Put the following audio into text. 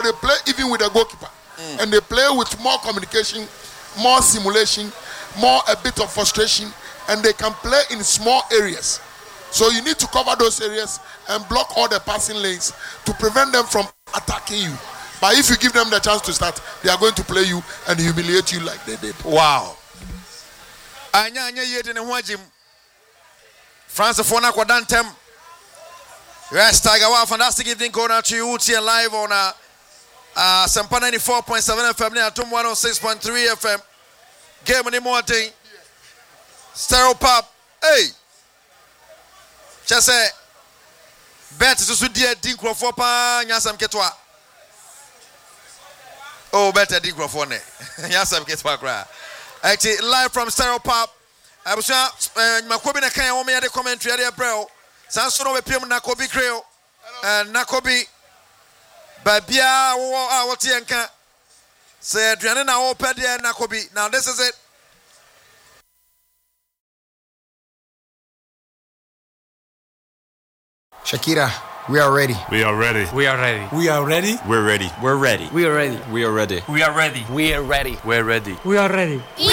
they play even with the goalkeeper. And they play with more communication, more simulation, a bit of frustration, and they can play in small areas. So you need to cover those areas and block all the passing lanes to prevent them from attacking you. But if you give them the chance to start, they are going to play you and humiliate you like they did. Wow. Anya yedi ne ho agim. France for na kwadantem. Yes, Tiger, wow, fantastic evening going out to you here live on Sampa 94.7 FM and Atom 106.3 FM. Game any more thing. Stereo Pop. Hey. Just say bet to dear Dinkro for pa nyasam ketwa. Oh, better Dinkro for ne. Nyasam ketwa kra. Actually, live from Stereo Pop. I was Makobi na kan wo me the commentary there bro. Sanso no be piem Nakobi Creo. Nakobi Babia what yenka. Say Adriana na wo pede Nakobi. Now this is it. Shakira, we are ready. We are ready. We are ready. We are ready. We're ready. We're ready. We are ready. We are ready. We are ready. We are ready. We're ready. We are ready. We